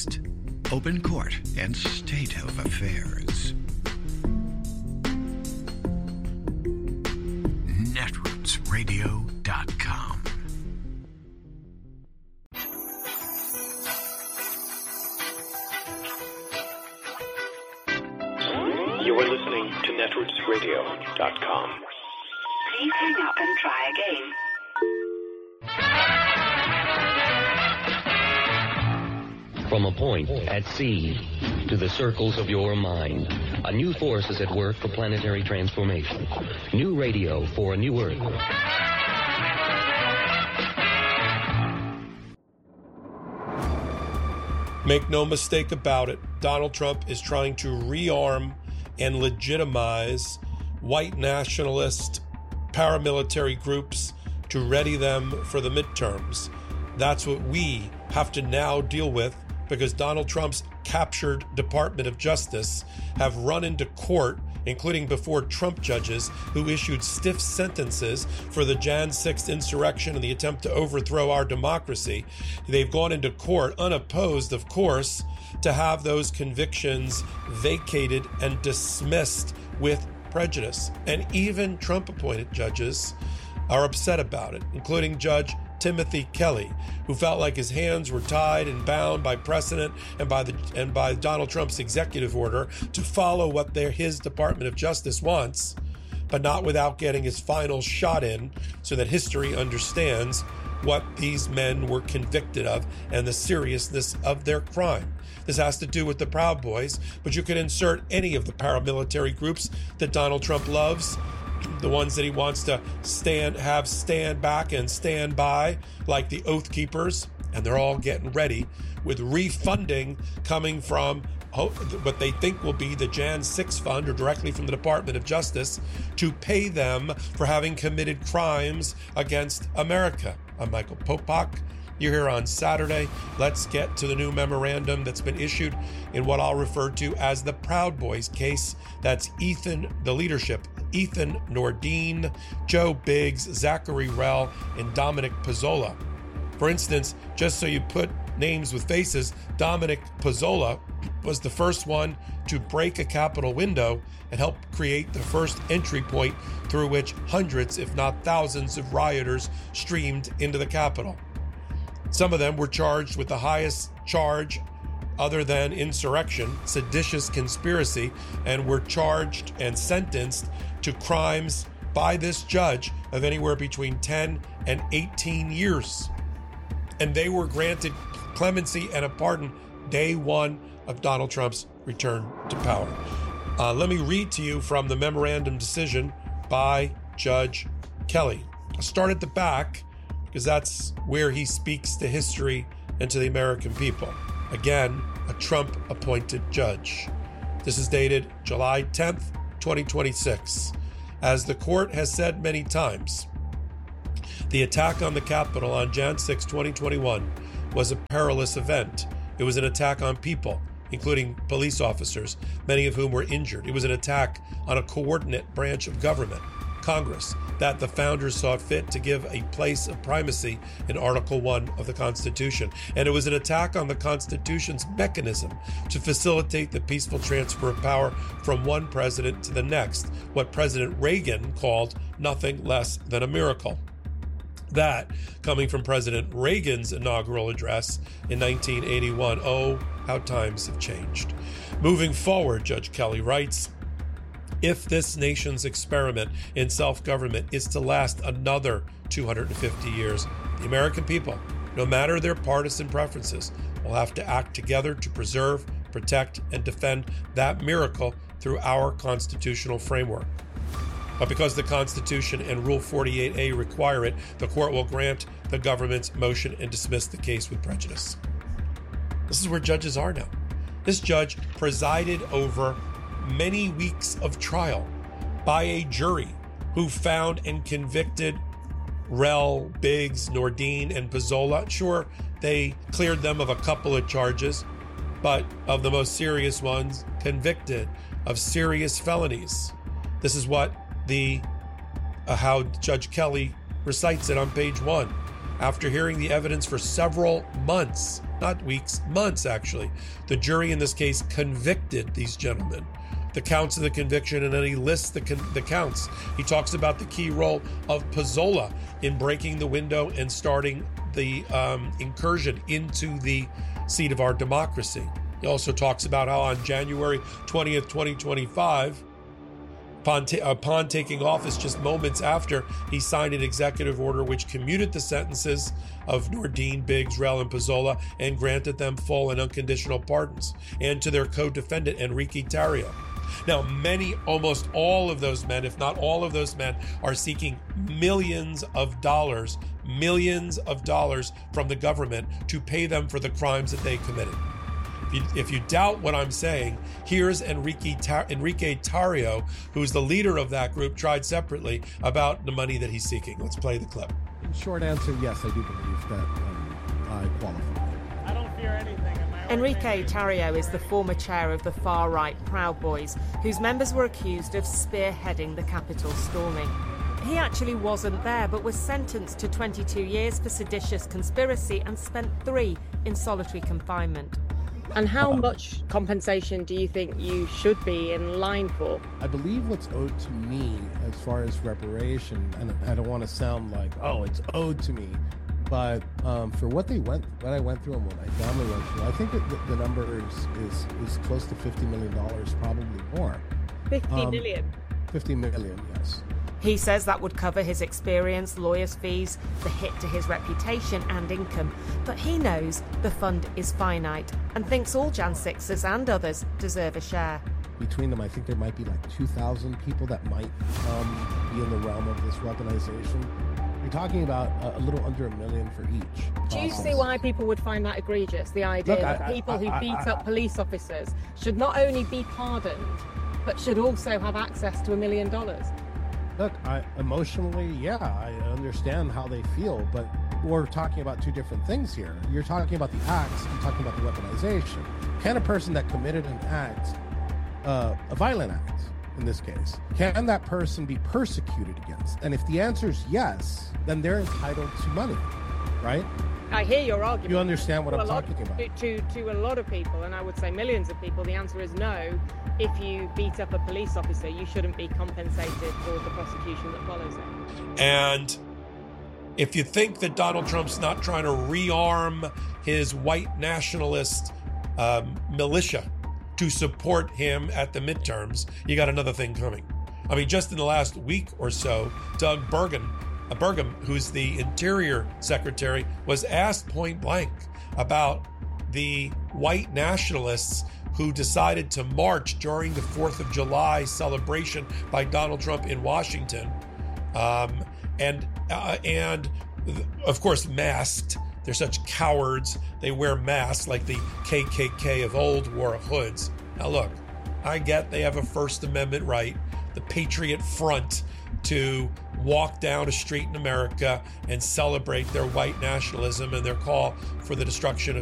Next, open court and state of affairs. Netrootsradio.com. You are listening to Netrootsradio.com. Please hang up and try again. From a point at sea to the circles of your mind, a new force is at work for planetary transformation. New radio for a new Earth. Make no mistake about it, Donald Trump is trying to rearm and legitimize white nationalist paramilitary groups to ready them for the midterms. That's what we have to now deal with, because Donald Trump's captured Department of Justice have run into court, including before Trump judges who issued stiff sentences for the Jan 6th insurrection and the attempt to overthrow our democracy. They've gone into court, unopposed, of course, to have those convictions vacated and dismissed with prejudice. And even Trump-appointed judges are upset about it, including Judge Timothy Kelly, who felt like his hands were tied and bound by precedent and by Donald Trump's executive order to follow what his Department of Justice wants, but not without getting his final shot in so that history understands what these men were convicted of and the seriousness of their crime. This has to do with the Proud Boys, but you could insert any of the paramilitary groups that Donald Trump loves, the ones that he wants to stand back and stand by, like the Oath Keepers, and they're all getting ready with refunding coming from what they think will be the Jan 6 fund or directly from the Department of Justice to pay them for having committed crimes against America. I'm Michael Popak. You're here on Saturday. Let's get to the new memorandum that's been issued in what I'll refer to as the Proud Boys case. That's Ethan Nordean, Joe Biggs, Zachary Rell, and Dominic Pezzola. For instance, just so you put names with faces, Dominic Pezzola was the first one to break a Capitol window and help create the first entry point through which hundreds, if not thousands, of rioters streamed into the Capitol. Some of them were charged with the highest charge other than insurrection, seditious conspiracy, and were charged and sentenced to crimes by this judge of anywhere between 10 and 18 years. And they were granted clemency and a pardon day one of Donald Trump's return to power. Let me read to you from the memorandum decision by Judge Kelly. I'll start at the back, because that's where he speaks to history and to the American people. Again, a Trump-appointed judge. This is dated July 10th, 2026. As the court has said many times, the attack on the Capitol on Jan 6, 2021 was a perilous event. It was an attack on people, including police officers, many of whom were injured. It was an attack on a coordinate branch of government, Congress, that the founders saw fit to give a place of primacy in Article 1 of the Constitution. And it was an attack on the Constitution's mechanism to facilitate the peaceful transfer of power from one president to the next, what President Reagan called nothing less than a miracle. That, coming from President Reagan's inaugural address in 1981, oh, how times have changed. Moving forward, Judge Kelly writes, if this nation's experiment in self-government is to last another 250 years, the American people, no matter their partisan preferences, will have to act together to preserve, protect, and defend that miracle through our constitutional framework. But because the Constitution and Rule 48A require it, the court will grant the government's motion and dismiss the case with prejudice. This is where judges are now. This judge presided over many weeks of trial by a jury who found and convicted Rell, Biggs, Nordean, and Pezzola. Sure, they cleared them of a couple of charges, but of the most serious ones, convicted of serious felonies. This is what how Judge Kelly recites it on page 1. After hearing the evidence for several months, not weeks, months actually. The jury in this case convicted these gentlemen. The counts of the conviction, and then he lists the counts. He talks about the key role of Pezzola in breaking the window and starting the incursion into the seat of our democracy. He also talks about how on January 20th, 2025, upon taking office just moments after, he signed an executive order which commuted the sentences of Nordine, Biggs, Rel, and Pezzola and granted them full and unconditional pardons, and to their co-defendant, Enrique Tarrio. Now, almost all of those men, if not all of those men, are seeking millions of dollars from the government to pay them for the crimes that they committed. If you doubt what I'm saying, here's Enrique Tarrio, who's the leader of that group, tried separately about the money that he's seeking. Let's play the clip. Short answer, yes, I do believe that I qualify. I don't fear anything. Enrique Tarrio is the former chair of the far-right Proud Boys, whose members were accused of spearheading the Capitol storming. He actually wasn't there, but was sentenced to 22 years for seditious conspiracy and spent 3 in solitary confinement. And how much compensation do you think you should be in line for? I believe what's owed to me as far as reparation, and I don't want to sound like, oh, it's owed to me, but for what I went through and what my family went through, I think the number is close to $50 million, probably more. 50 million? 50 million, yes. He says that would cover his experience, lawyers' fees, the hit to his reputation and income. But he knows the fund is finite and thinks all Jan 6ers and others deserve a share. Between them, I think there might be like 2,000 people that might be in the realm of this weaponization. You're talking about a little under $1 million for each. Do you see why people would find that egregious? The idea that people who beat up police officers should not only be pardoned, but should also have access to $1 million? Look, emotionally, yeah, I understand how they feel, but we're talking about two different things here. You're talking about the acts, you're talking about the weaponization. Can a person that committed an act, a violent act in this case, can that person be persecuted against? And if the answer is yes, then they're entitled to money, right? I hear your argument. You understand what I'm talking about. To a lot of people, and I would say millions of people, the answer is no. If you beat up a police officer, you shouldn't be compensated for the prosecution that follows it. And if you think that Donald Trump's not trying to rearm his white nationalist militia to support him at the midterms, you got another thing coming. I mean, just in the last week or so, Doug Burgum, who's the Interior Secretary, was asked point blank about the white nationalists who decided to march during the 4th of July celebration by Donald Trump in Washington, and of course masked. They're such cowards. They wear masks like the KKK of old wore hoods. Now look, I get they have a First Amendment right, the Patriot Front, to walk down a street in America and celebrate their white nationalism and their call for the destruction of